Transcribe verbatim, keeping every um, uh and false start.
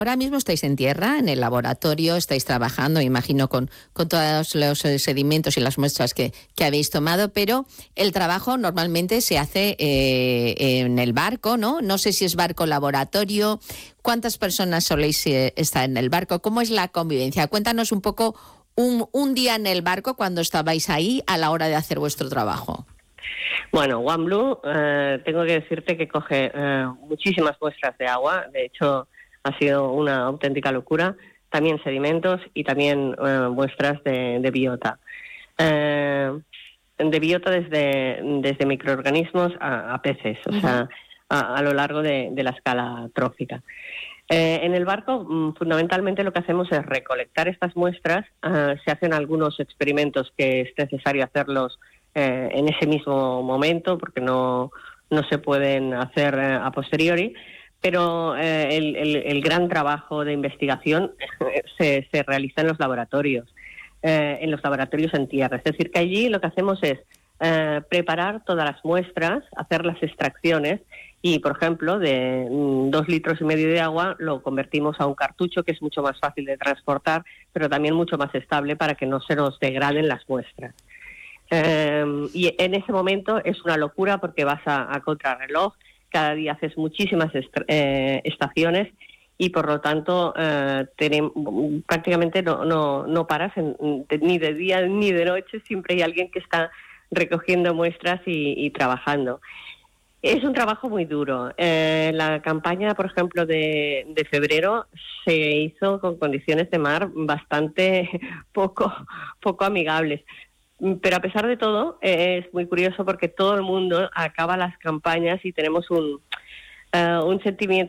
Ahora mismo estáis en tierra, en el laboratorio, estáis trabajando, imagino, con, con todos los sedimentos y las muestras que, que habéis tomado, pero el trabajo normalmente se hace eh, en el barco, ¿no? No sé si es barco laboratorio. ¿Cuántas personas soléis eh, estar en el barco? ¿Cómo es la convivencia? Cuéntanos un poco un, un día en el barco cuando estabais ahí a la hora de hacer vuestro trabajo. Bueno, OneBlue, eh, tengo que decirte que coge eh, muchísimas muestras de agua. De hecho, ha sido una auténtica locura. También sedimentos y también eh, muestras de, de biota. Eh, de biota desde, desde microorganismos a, a peces, o uh-huh. sea, a, a lo largo de, de la escala trófica. Eh, en el barco, fundamentalmente lo que hacemos es recolectar estas muestras. Uh, se hacen algunos experimentos que es necesario hacerlos eh, en ese mismo momento, porque no, no se pueden hacer eh, a posteriori. Pero eh, el, el, el gran trabajo de investigación se, se realiza en los laboratorios, eh, en los laboratorios en tierra. Es decir, que allí lo que hacemos es eh, preparar todas las muestras, hacer las extracciones y, por ejemplo, de mm, dos litros y medio de agua lo convertimos a un cartucho que es mucho más fácil de transportar, pero también mucho más estable para que no se nos degraden las muestras. Eh, y en ese momento es una locura porque vas a, a contrarreloj. Cada día haces muchísimas est- eh, estaciones y, por lo tanto, eh, tenemos, prácticamente no, no, no paras en, de, ni de día ni de noche. Siempre hay alguien que está recogiendo muestras y, y trabajando. Es un trabajo muy duro. Eh, la campaña, por ejemplo, de, de febrero se hizo con condiciones de mar bastante poco, poco amigables. Pero a pesar de todo, eh, es muy curioso porque todo el mundo acaba las campañas y tenemos un, uh, un sentimiento